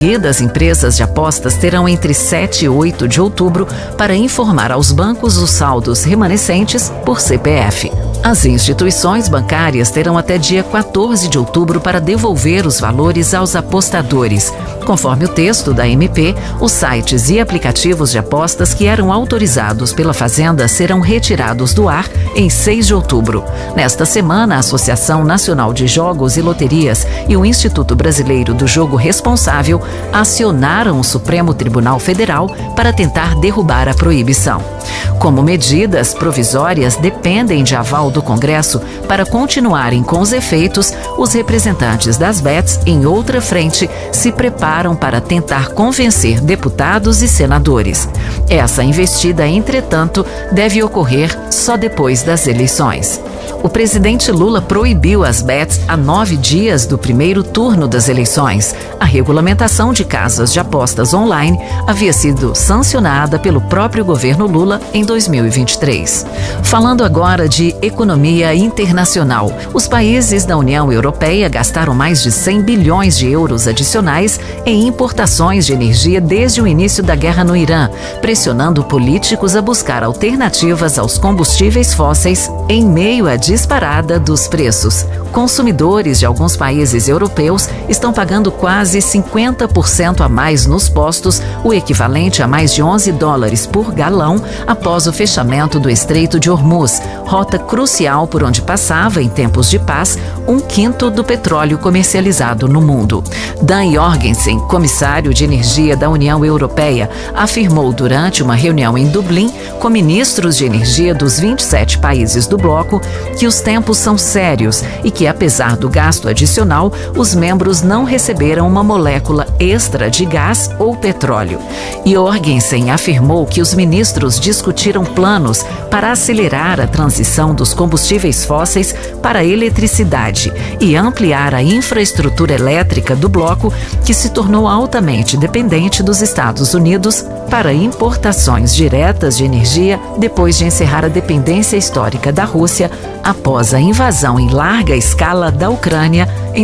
E das empresas de apostas terão entre 7 e 8 de outubro para informar aos bancos os saldos remanescentes por CPF. As instituições bancárias terão até dia 14 de outubro para devolver os valores aos apostadores. Conforme o texto da MP, os sites e aplicativos de apostas que eram autorizados pela Fazenda serão retirados do ar em 6 de outubro. Nesta semana, a Associação Nacional de Jogos e Loterias e o Instituto Brasileiro do Jogo Responsável acionaram o Supremo Tribunal Federal para tentar derrubar a proibição. Como medidas provisórias dependem de aval do Congresso para continuarem com os efeitos, os representantes das bets, em outra frente, se preparam para tentar convencer deputados e senadores. Essa investida, entretanto, deve ocorrer só depois das eleições. O presidente Lula proibiu as bets a 9 dias do primeiro turno das eleições. A regulamentação de casas de apostas online havia sido sancionada pelo próprio governo Lula em 2023. Falando agora de economia internacional, os países da União Europeia gastaram mais de 100 bilhões de euros adicionais em importações de energia desde o início da guerra no Irã, pressionando políticos a buscar alternativas aos combustíveis fósseis em meio à disparada dos preços. Consumidores de alguns países europeus estão pagando quase 50% a mais nos postos, o equivalente a mais de $11 por galão, após o fechamento do Estreito de Hormuz, rota crucial por onde passava, em tempos de paz, 1/5 do petróleo comercializado no mundo. Dan Jorgensen, comissário de energia da União Europeia, afirmou durante uma reunião em Dublin com ministros de energia dos 27 países do bloco que os tempos são sérios e que, apesar do gasto adicional, os membros não receberam uma molécula extra de gás ou petróleo. Jorgensen afirmou que os ministros discutiram planos para acelerar a transição dos combustíveis fósseis para a eletricidade e ampliar a infraestrutura elétrica do bloco, que se tornou altamente dependente dos Estados Unidos para importações diretas de energia depois de encerrar a dependência histórica da Rússia após a invasão em larga escala da Ucrânia em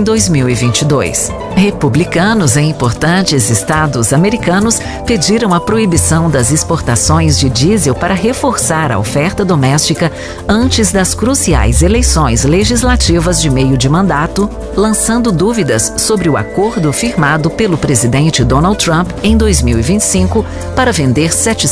2022. Republicanos em importantes estados americanos pediram a proibição das exportações de diesel para reforçar a oferta doméstica antes das cruciais eleições legislativas de meio de mandato, lançando dúvidas sobre o acordo firmado pelo presidente Donald Trump em 2025 para vender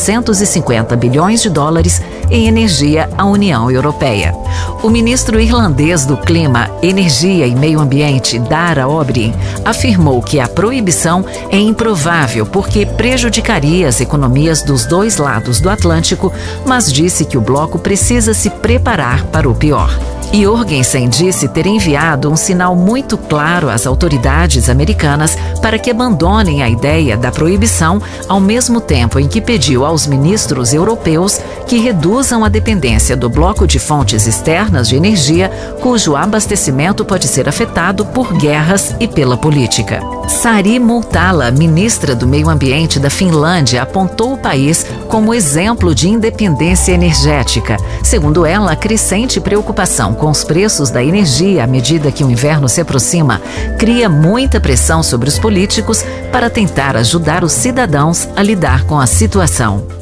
$750 bilhões em energia à União Europeia. O ministro irlandês do Clima, Energia e Meio Ambiente, Darragh O'Brien, afirmou que a proibição é improvável porque prejudicaria as economias dos dois lados do Atlântico, mas disse que o bloco precisa se preparar para o pior. Jorgensen disse ter enviado um sinal muito claro às autoridades americanas para que abandonem a ideia da proibição, ao mesmo tempo em que pediu aos ministros europeus que reduzam a dependência do bloco de fontes externas de energia, cujo abastecimento pode ser afetado por guerras e pela política. Sari Multala, ministra do Meio Ambiente da Finlândia, apontou o país como exemplo de independência energética. Segundo ela, a crescente preocupação com os preços da energia à medida que o inverno se aproxima cria muita pressão sobre os políticos para tentar ajudar os cidadãos a lidar com a situação.